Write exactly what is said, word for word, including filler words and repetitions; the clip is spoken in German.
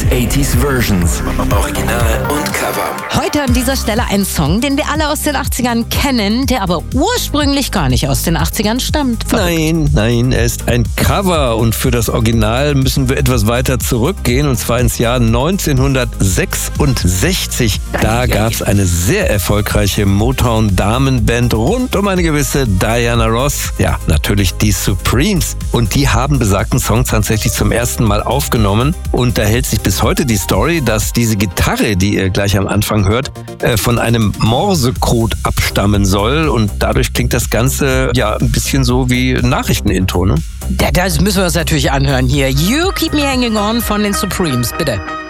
achtziger Versions. Original und Cover. Heute an dieser Stelle ein Song, den wir alle aus den achtzigern kennen, der aber ursprünglich gar nicht aus den achtzigern stammt. Verrückt. Nein, nein, er ist ein Cover und für das Original müssen wir etwas weiter zurückgehen und zwar ins Jahr neunzehnhundertsechsundsechzig. Da gab es eine sehr erfolgreiche Motown-Damenband rund um eine gewisse Diana Ross. Ja, natürlich die Supremes. Und die haben besagten Song tatsächlich zum ersten Mal aufgenommen und da hält sich bis heute die Story, dass diese Gitarre, die ihr gleich am Anfang hört, von einem Morsecode abstammen soll und dadurch klingt das Ganze ja ein bisschen so wie Nachrichtenintro, ne? Das müssen wir uns natürlich anhören hier. You Keep Me Hanging On von den Supremes, bitte.